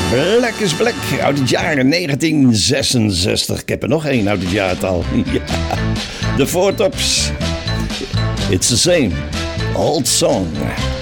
Black is Black uit het jaar 1966. Ik heb er nog één uit het jaartal. Ja. De Four Tops. It's the same old song.